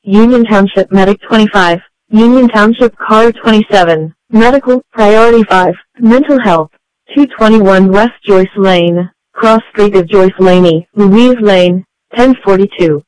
Union Township Medic 25, Union Township Car 27, Medical, Priority 5, Mental Health, 221 West Joyce Lane, Cross Street of Joyce Laney, Louise Lane, 1042.